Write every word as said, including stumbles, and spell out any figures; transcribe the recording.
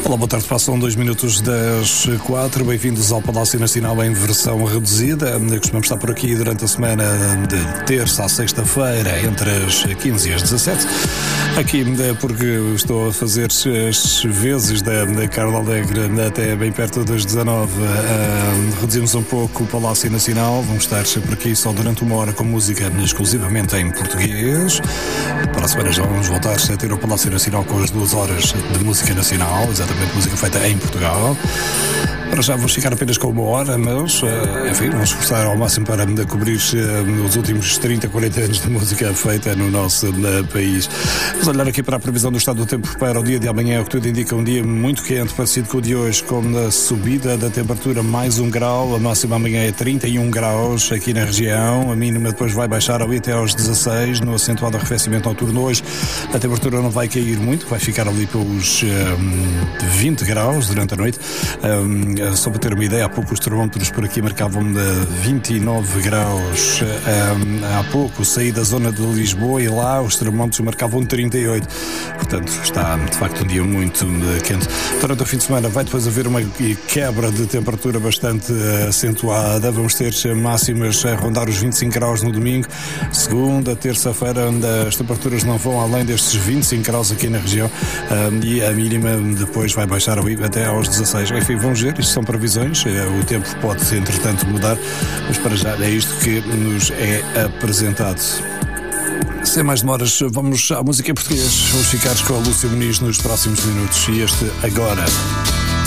Olá, boa tarde. Passam dois minutos das quatro. Bem-vindos ao Palácio Nacional em versão reduzida. Costumamos estar por aqui durante a semana de terça à sexta-feira, entre as quinze e as dezassete. Aqui, porque estou a fazer as vezes da, da Carla Alegre até bem perto das dezanove. Uh, reduzimos um pouco o Palácio Nacional. Vamos estar por aqui só durante uma hora com música exclusivamente em português. Para a semana já vamos voltar a ter o Palácio Nacional com as duas horas de música nacional, exatamente música feita em Portugal. Para já vamos ficar apenas com uma hora, mas, enfim, vamos esforçar ao máximo para cobrir os últimos trinta, quarenta anos de música feita no nosso país. Vamos olhar aqui para a previsão do estado do tempo para o dia de amanhã, o que tudo indica um dia muito quente, parecido com o de hoje, com a subida da temperatura mais um grau. A máxima amanhã é trinta e um graus aqui na região, a mínima depois vai baixar ali até aos dezasseis, no acentuado arrefecimento noturno. Hoje a temperatura não vai cair muito, vai ficar ali pelos um, vinte graus durante a noite. Um, Só para ter uma ideia, há pouco os termómetros por aqui marcavam de vinte e nove graus. Há pouco saí da zona de Lisboa e lá os termómetros marcavam trinta e oito. Portanto, está de facto um dia muito quente. Durante o fim de semana vai depois haver uma quebra de temperatura bastante acentuada. Vamos ter máximas a rondar os vinte e cinco graus no domingo. Segunda, terça-feira, as temperaturas não vão além destes vinte e cinco graus aqui na região. E a mínima depois vai baixar até aos dezasseis. Enfim, vamos ver. Isto são previsões, o tempo pode entretanto mudar, mas para já é isto que nos é apresentado. Sem mais demoras, vamos à música em português. Vamos ficar com a Lúcia Muniz nos próximos minutos e este agora.